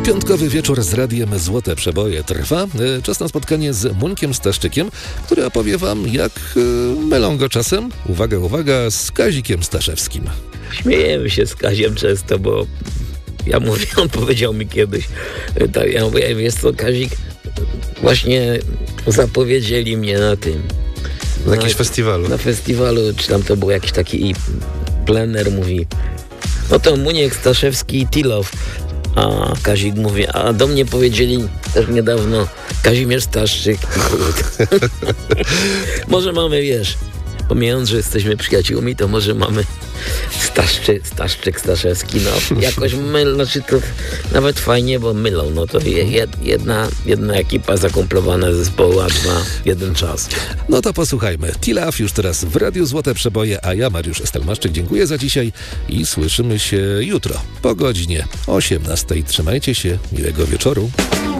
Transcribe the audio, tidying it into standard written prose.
Piątkowy wieczór z radiem Złote Przeboje trwa. Czas na spotkanie z Muńkiem Staszczykiem, który opowie wam, jak mylą go czasem, uwaga, uwaga, z Kazikiem Staszewskim. Śmiejemy się z Kaziem często, bo ja mówię, on powiedział mi kiedyś, tak, ja mówię, wiesz co, Kazik, właśnie zapowiedzieli mnie na tym. Na jakimś festiwalu. Na festiwalu, czy tam to był jakiś taki plener, mówi, no to Muniek Staszewski i Tilow. A Kazik mówi, a do mnie powiedzieli też niedawno Kazimierz Staszczyk. Może mamy, wiesz, pomijając, że jesteśmy przyjaciółmi, to może mamy Staszczyk, Staszewski, no jakoś znaczy to nawet fajnie, bo mylą, no to jedna ekipa zakomplowana zespołu, a dwa jeden czas. No to posłuchajmy. Tilaw już teraz w Radiu Złote Przeboje, a ja, Mariusz Stelmaszczyk, dziękuję za dzisiaj i słyszymy się jutro po godzinie 18. Trzymajcie się, miłego wieczoru.